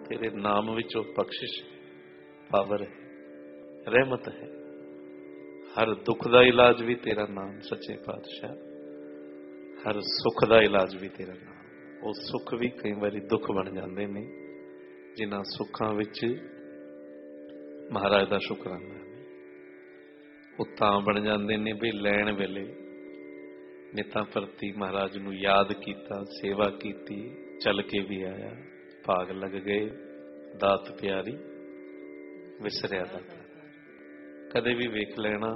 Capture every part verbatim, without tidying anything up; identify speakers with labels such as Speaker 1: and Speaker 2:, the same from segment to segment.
Speaker 1: तेरे नाम विचों बख्शिश पावर है, रहमत है। हर दुख का इलाज भी तेरा नाम सच्चे पातशाह, हर सुख का इलाज भी तेरा नाम। वो सुख भी कई बारी दुख बन जाते हैं जिन्हां सुखां विच महाराज का शुकराना नहीं। वो तां बन जाते हैं भी लैण वेले नितां प्रति महाराज नूं याद कीता, सेवा कीती, चल के भी आया, भाग लग गए, दात प्यारी विसरिया दाता। कदे भी वेख लेना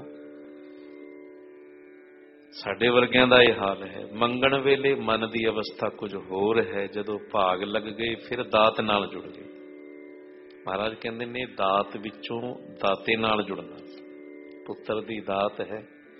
Speaker 1: साडे वर्गियां दा यह हाल है। मंगण वेले मन की अवस्था कुछ होर है, जदों भाग लग गए फिर दात नाल जुड़ गए। महाराज कहते ने दात विचों दाते नाल जुड़ना। पुत्र दी दात है,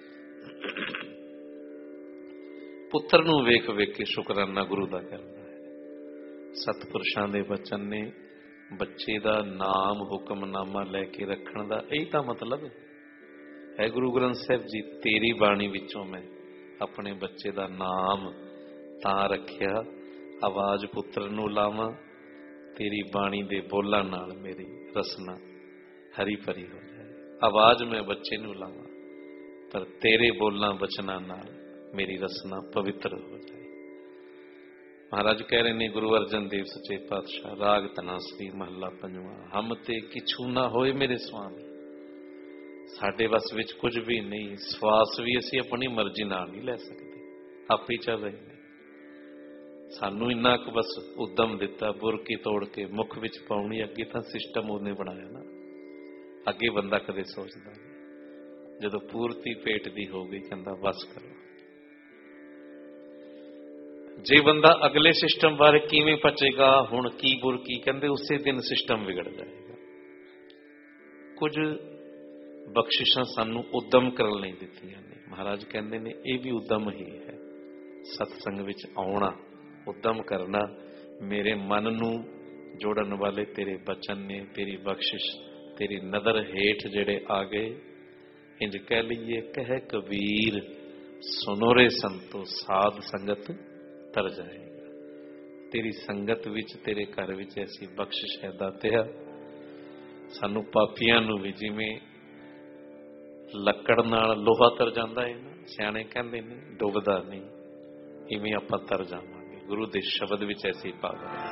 Speaker 1: पुत्र नूं वेख वेख के शुकराना गुरु दा करना है। सतपुरुषां दे वचन ने बच्चे दा नाम हुक्मनामा लैके रखण दा यही तां मतलब है। गुरु ग्रंथ साहिब जी तेरी बाणी विचों मैं अपने बच्चे दा नाम तां रखिया, आवाज पुत्र नूं लावां, तेरी बाणी दे बोलां नाल मेरी रसना हरी भरी हो जाए। आवाज मैं बच्चे नूं लावां पर तेरे बोलां वचनां नाल मेरी रसना पवित्र हो जाए। महाराज कह रहे ने गुरु अर्जन देव सच्चे पातशाह, राग धनासरी महला पंजवां, हम ते किछू ना होए मेरे स्वामी। साडे वस विच कुछ भी नहीं, श्वास भी असी अपनी मर्जी नाल नहीं लै सकते, आप ही चल रहे हैं। सानू इन्ना क बस उद्यम दिता, बुरकी तोड़ के मुख विच पाउणी। अगे तां सिस्टम उन्हें बनाया ना, अगे बंदा कदे सोचदा नहीं। जदों पूर्ति पेट दी हो गई कहंदा बस करो। जे बंदा अगले सिस्टम बारे किवें पचेगा, हुण की बुरकी, कहंदे उसे दिन सिस्टम बिगड़ जाएगा। कुछ बख्शिशां सानू उद्यम करन लई दित्तियां ने। महाराज कहंदे ने यह भी उद्यम ही है। सत्संग विच आउणा, उद्यम करना, मेरे मन नूं जोड़न वाले तेरे बचन ने, तेरी बख्शिश, तेरी नदर हेठ जेड़े आ गए। इंज कह लीए कह कबीर सुनो रे संतो, साध संगत तर जाएगा। तेरी संगत विच, तेरे घर विच ऐसी बख्शिश है दातिया। सानू पापियां नूं भी जिवें लकड़ नाल लोहा तर जांदा है ना, सियाणे कहंदे ने डुबदा नहीं, इवें आपां तर जावांगे। गुरु दे शब्द विच ऐसी पावर है।